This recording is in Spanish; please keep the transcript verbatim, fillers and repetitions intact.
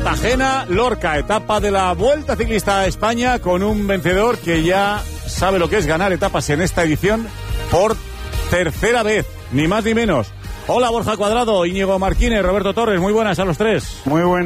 Cartagena-Lorca, etapa de la Vuelta Ciclista a España, con un vencedor que ya sabe lo que es ganar etapas en esta edición por tercera vez, ni más ni menos. Hola Borja Cuadrado, Íñigo Marquínez, Roberto Torres, muy buenas a los tres. Muy buenas.